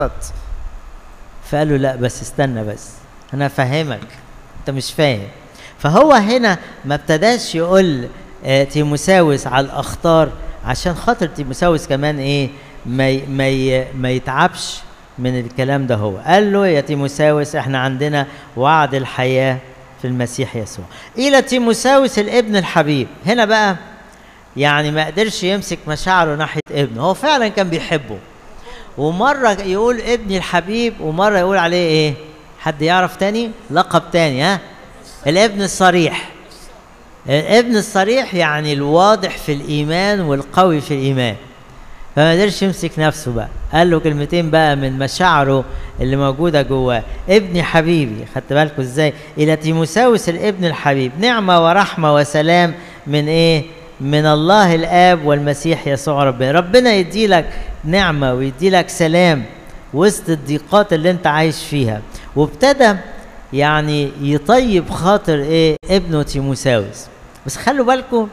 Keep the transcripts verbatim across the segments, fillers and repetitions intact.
فقال له لا بس استنى، بس انا افهمك، انت مش فاهم. فهو هنا ما ابتداش يقول آه تيموساوس على الاخطار عشان خاطر تيموساوس كمان ايه ما ما ما يتعبش من الكلام ده. هو قال له يا تيموساوس احنا عندنا وعد الحياه في المسيح يسوع. الى تيموساوس الابن الحبيب، هنا بقى يعني ما قدرش يمسك مشاعره ناحيه ابنه، هو فعلا كان بيحبه، ومره يقول ابني الحبيب ومره يقول عليه ايه؟ حد يعرف تاني لقب تاني؟ ها، الابن الصريح. الابن الصريح يعني الواضح في الايمان والقوي في الايمان. فما قدرش يمسك نفسه بقى، قال له كلمتين بقى من مشاعره اللي موجوده جواه. ابني حبيبي، خدت بالكم ازاي؟ الى تيموساوس الابن الحبيب، نعمه ورحمه وسلام من ايه؟ من الله الاب والمسيح يسوع ربنا. ربنا يدي لك نعمه ويدي لك سلام وسط الضيقات اللي انت عايش فيها. وابتدى يعني يطيب خاطر ايه؟ ابنه تيموساوس. بس خلوا بالكم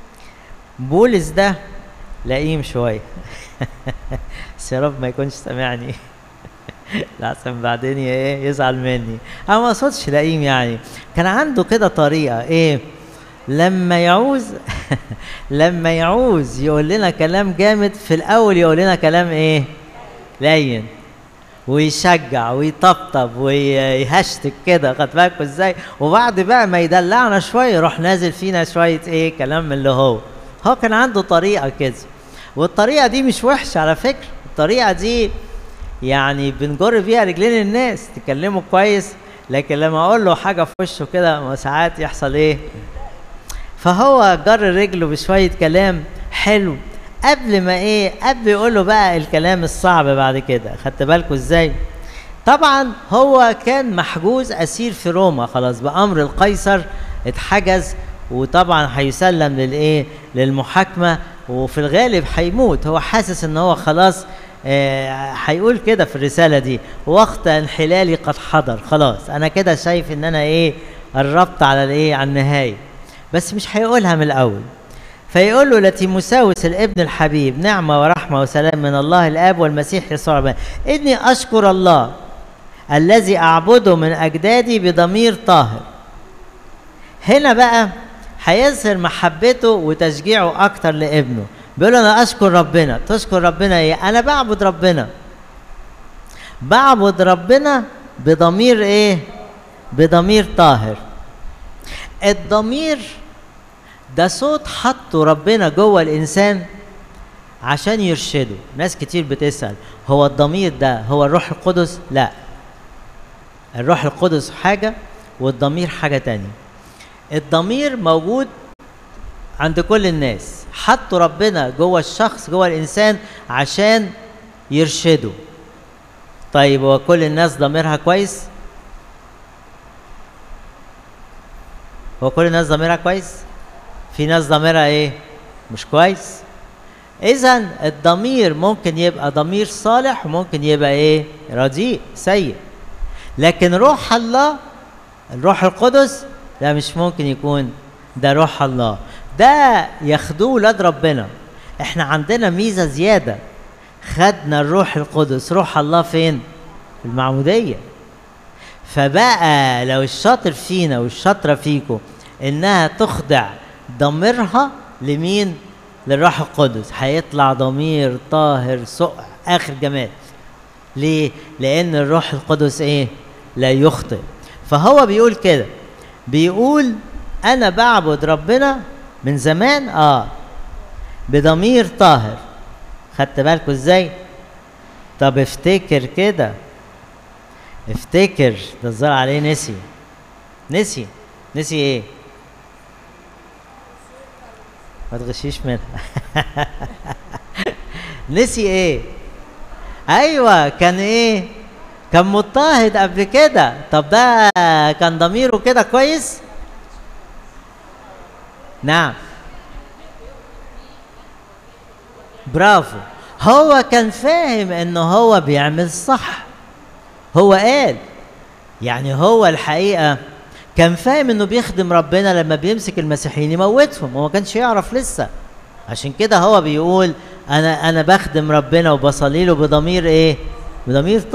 بولس ده لئيم شويه. بس يا رب ما يكونش سامعني لحسن بعدين ايه يزعل مني. انا ما اقصدش لئيم، يعني كان عنده كده طريقه ايه لما يعوز لما يعوز يقول لنا كلام جامد في الاول يقول لنا كلام ايه؟ لين، ويشجع ويطبطب ويهشتك كده، خد بالكوا ازاي؟ وبعد بقى ما يدلعنا شويه يروح نازل فينا شويه ايه؟ كلام من اللي هو هو كان عنده طريقه كده. والطريقه دي مش وحشه على فكره، الطريقه دي يعني بنجر بيها رجلين الناس، تكلمه كويس، لكن لما اقول له حاجه في وشه كده ساعات يحصل ايه؟ فهو جر رجله بشويه كلام حلو قبل ما ايه؟ قبل يقول له بقى الكلام الصعب بعد كده. خدت بالكوا ازاي؟ طبعا هو كان محجوز اسير في روما، خلاص بامر القيصر اتحجز، وطبعا هيسلم للايه؟ للمحاكمه، وفي الغالب هيموت. هو حاسس ان هو خلاص هيقول آه كده في الرساله دي: وقت انحلالي قد حضر، خلاص انا كده شايف ان انا ايه؟ قربت على الايه؟ على النهايه. بس مش هيقولها من الاول. فيقول له لتيموساوس الابن الحبيب، نعمه ورحمه وسلام من الله الاب والمسيح يسوع ربنا. اني اشكر الله الذي اعبده من اجدادي بضمير طاهر. هنا بقى هيظهر محبته وتشجيعه اكتر لابنه. بيقول انا اشكر ربنا. تشكر ربنا ايه؟ انا بعبد ربنا، بعبد ربنا بضمير ايه؟ بضمير طاهر. الضمير ده صوت حطه ربنا جوه الانسان عشان يرشده. ناس كتير بتسأل هو الضمير ده هو الروح القدس؟ لا، الروح القدس حاجة والضمير حاجة تانية. الضمير موجود عند كل الناس، حطه ربنا جوه الشخص جوه الانسان عشان يرشده. طيب هو كل الناس ضميرها كويس؟ هو كل الناس ضميرها كويس؟ في ناس ضميرها ايه؟ مش كويس. اذا الضمير ممكن يبقى ضمير صالح وممكن يبقى ايه؟ رديء سيء. لكن روح الله الروح القدس ده مش ممكن يكون ده روح الله، ده ياخدوه ولاد ربنا. احنا عندنا ميزه زياده، خدنا الروح القدس روح الله فين؟ في المعموديه. فبقى لو الشاطر فينا والشاطره فيكم انها تخضع ضميرها لمين؟ للروح القدس، هيطلع ضمير طاهر سقع اخر جمال. ليه؟ لان الروح القدس ايه؟ لا يخطئ. فهو بيقول كده، بيقول انا بعبد ربنا من زمان اه بضمير طاهر. خدت بالكوا ازاي؟ طب افتكر كده، افتكر ده الظاهر عليه نسي نسي نسي ايه؟ ما تغشيش منها. نسي ايه؟ ايوه كان ايه؟ كان مضطهد قبل كده. طب ده كان ضميره كده كويس؟ نعم برافو. هو كان فاهم انه هو بيعمل صح. هو قال يعني هو الحقيقة كان فاهم انه بيخدم ربنا لما بيمسك المسيحيين يموتهم، هو ما كانش يعرف لسه. عشان كده هو بيقول انا انا بخدم ربنا وبصلي له بضمير ايه؟ بضمير